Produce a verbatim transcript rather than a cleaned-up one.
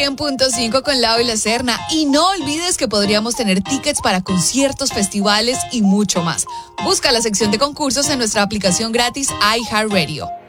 cien punto cinco con Lau y La Serna. Y no olvides que podríamos tener tickets para conciertos, festivales y mucho más. Busca la sección de concursos en nuestra aplicación gratis iHeartRadio.